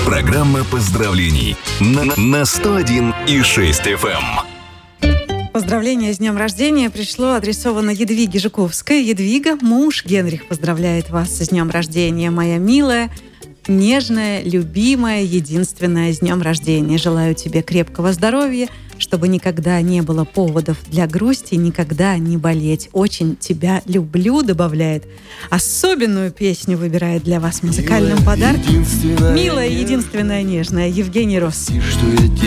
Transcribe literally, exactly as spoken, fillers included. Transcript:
Программа поздравлений на, на сто один и шесть эф эм. Поздравление с днем рождения пришло, адресовано Едвиге Жуковской. Едвига, муж Генрих поздравляет вас с днем рождения, моя милая, нежная, любимая, единственная, с днем рождения. Желаю тебе крепкого здоровья, чтобы никогда не было поводов для грусти, никогда не болеть. Очень тебя люблю, добавляет. Особенную песню выбирает для вас в музыкальном подарке. Милая, единственная, нежная Евгений Росс.